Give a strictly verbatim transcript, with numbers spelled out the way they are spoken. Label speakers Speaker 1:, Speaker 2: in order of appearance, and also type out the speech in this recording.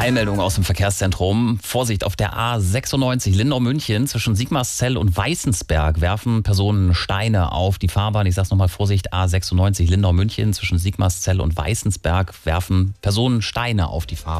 Speaker 1: Eilmeldung aus dem Verkehrszentrum. Vorsicht, auf der A sechsundneunzig Lindau-München zwischen Sigmarszell und Weißensberg werfen Personen Steine auf die Fahrbahn. Ich sag's nochmal, Vorsicht, A sechsundneunzig Lindau-München zwischen Sigmarszell und Weißensberg werfen Personen Steine auf die Fahrbahn.